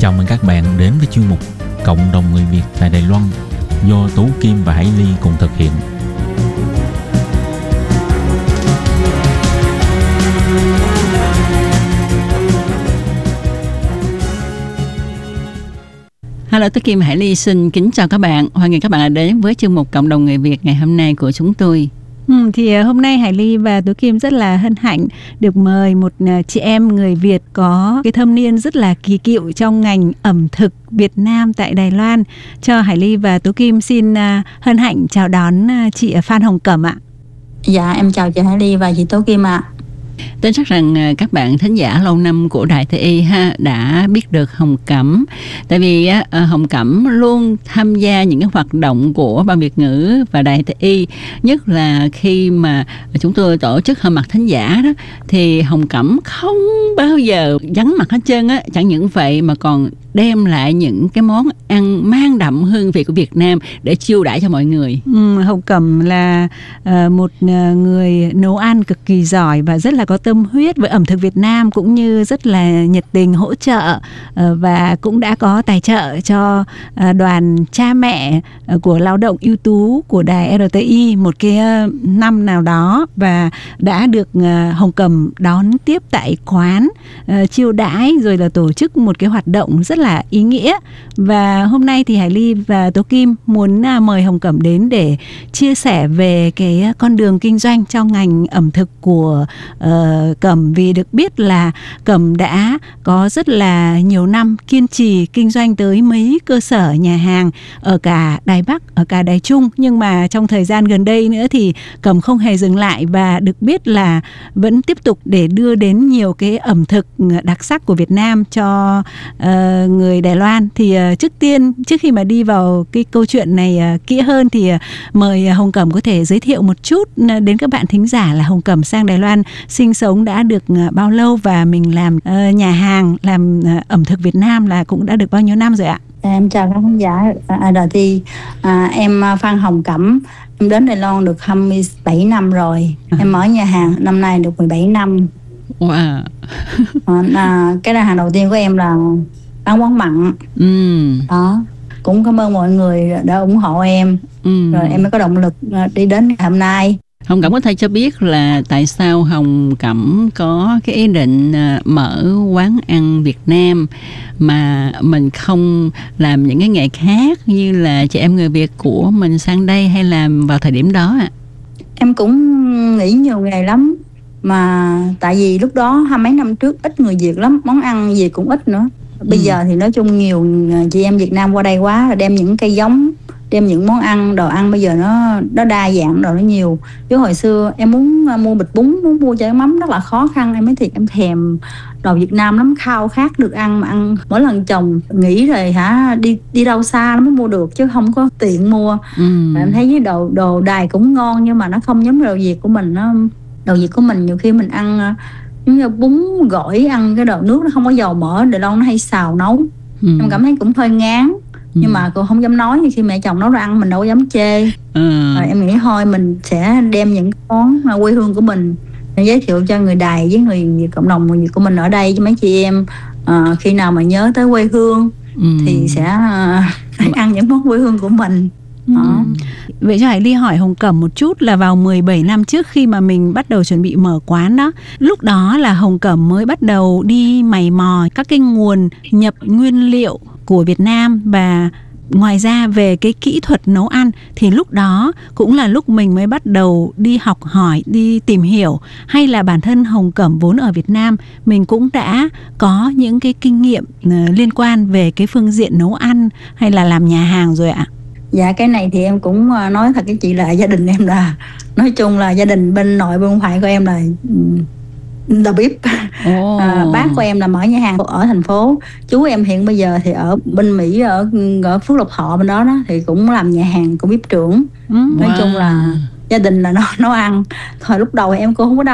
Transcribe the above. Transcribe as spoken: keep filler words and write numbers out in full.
Chào mừng các bạn đến với chuyên mục Cộng đồng người Việt tại Đài Loan do Tú Kim và Hải Ly cùng thực hiện. Hello, Tú Kim, Hải Ly xin kính chào các bạn. Hoan nghênh các bạn đã đến với chuyên mục Cộng đồng người Việt ngày hôm nay của chúng tôi. Ừ, thì hôm nay Hải Ly và Tú Kim rất là hân hạnh được mời một chị em người Việt có cái thâm niên rất là kỳ cựu trong ngành ẩm thực Việt Nam tại Đài Loan. Cho Hải Ly và Tú Kim xin hân hạnh chào đón chị Phan Hồng Cẩm ạ. Dạ, em chào chị Hải Ly và chị Tú Kim ạ. Tin chắc rằng các bạn thính giả lâu năm của Đài Tây Y ha đã biết được Hồng Cẩm. Tại vì Hồng Cẩm luôn tham gia những cái hoạt động của Ban Việt ngữ và Đài Tây Y, nhất là khi mà chúng tôi tổ chức họp mặt thính giả đó, thì Hồng Cẩm không bao giờ vắng mặt hết trơn á. Chẳng những vậy mà còn đem lại những cái món ăn mang đậm hương vị của Việt Nam để chiêu đãi cho mọi người. Ừ, Hồng Cẩm là uh, một uh, người nấu ăn cực kỳ giỏi và rất là có tâm huyết với ẩm thực Việt Nam, cũng như rất là nhiệt tình hỗ trợ uh, và cũng đã có tài trợ cho uh, đoàn cha mẹ uh, của lao động ưu tú của đài rờ tê i một cái uh, năm nào đó, và đã được uh, Hồng Cẩm đón tiếp tại quán, uh, chiêu đãi rồi là tổ chức một cái hoạt động rất là ý nghĩa. Và hôm nay thì Hải Ly và Tố Kim muốn mời Hồng Cẩm đến để chia sẻ về cái con đường kinh doanh trong ngành ẩm thực của uh, Cẩm, vì được biết là Cẩm đã có rất là nhiều năm kiên trì kinh doanh tới mấy cơ sở nhà hàng ở cả Đài Bắc, ở cả Đài Trung, nhưng mà trong thời gian gần đây nữa thì Cẩm không hề dừng lại, và được biết là vẫn tiếp tục để đưa đến nhiều cái ẩm thực đặc sắc của Việt Nam cho uh, người Đài Loan. Thì uh, trước tiên, trước khi mà đi vào cái câu chuyện này uh, kỹ hơn thì uh, mời Hồng Cẩm có thể giới thiệu một chút uh, đến các bạn thính giả là Hồng Cẩm sang Đài Loan sinh sống đã được uh, bao lâu, và mình làm uh, nhà hàng, làm uh, ẩm thực Việt Nam là cũng đã được bao nhiêu năm rồi ạ? Em chào các khán giả i rờ tê i. À, em Phan Hồng Cẩm, em đến Đài Loan được hai mươi bảy năm rồi. À. Em mở nhà hàng năm nay được mười bảy năm. Wow. à, Cái nhà hàng đầu tiên của em là bán món mặn. Ừ. Đó, cũng cảm ơn mọi người đã ủng hộ em. Ừ. Rồi em mới có động lực đi đến ngày hôm nay. Hồng Cẩm có thể cho biết là tại sao Hồng Cẩm có cái ý định mở quán ăn Việt Nam mà mình không làm những cái nghề khác như là chị em người Việt của mình sang đây, hay làm vào thời điểm đó ạ? À? Em cũng nghĩ nhiều nghề lắm, mà tại vì lúc đó hai mấy năm trước ít người Việt lắm, món ăn gì cũng ít nữa. Bây ừ. giờ thì nói chung nhiều chị em Việt Nam qua đây quá, đem những cây giống, đem những món ăn, đồ ăn bây giờ nó nó đa dạng rồi, nó nhiều. Chứ hồi xưa em muốn mua bịch bún, muốn mua chai mắm rất là khó khăn. Em mới thiệt em thèm đồ Việt Nam lắm, khao khát được ăn, mà ăn mỗi lần chồng nghĩ rồi hả đi đi đâu xa nó mới mua được, chứ không có tiện mua. ừ. Em thấy với đồ đồ Đài cũng ngon, nhưng mà nó không giống đồ Việt của mình. Nó đồ Việt của mình nhiều khi mình ăn như bún gỏi, ăn cái đồ nước nó không có dầu mỡ, Đài Loan nó hay xào nấu. ừ. Em cảm thấy cũng hơi ngán. Ừ. Nhưng mà cô không dám nói, khi mẹ chồng nấu ra ăn mình đâu có dám chê. ừ. Rồi em nghĩ thôi mình sẽ đem những món quê hương của mình giới thiệu cho người Đài với người Việt, cộng đồng người Việt của mình ở đây, cho mấy chị em à, khi nào mà nhớ tới quê hương ừ. thì sẽ à, ăn những món quê hương của mình. Đó. Ừ. Vậy cho Hải Ly hỏi Hồng Cẩm một chút là vào mười bảy năm trước khi mà mình bắt đầu chuẩn bị mở quán đó, lúc đó là Hồng Cẩm mới bắt đầu đi mày mò các cái nguồn nhập nguyên liệu của Việt Nam, và ngoài ra về cái kỹ thuật nấu ăn thì lúc đó cũng là lúc mình mới bắt đầu đi học hỏi, đi tìm hiểu, hay là bản thân Hồng Cẩm vốn ở Việt Nam mình cũng đã có những cái kinh nghiệm liên quan về cái phương diện nấu ăn hay là làm nhà hàng rồi ạ? Dạ, cái này thì em cũng nói thật cái chị là gia đình em là, nói chung là gia đình bên nội bên ngoại của em là đầu bếp. oh. à, Bác của em là mở nhà hàng ở thành phố, chú em hiện bây giờ thì ở bên Mỹ, ở ở Phước Lộc Thọ bên đó đó thì cũng làm nhà hàng, cũng bếp trưởng. mm. Nói wow. chung là gia đình là nó nấu ăn. Thời lúc đầu em cũng không có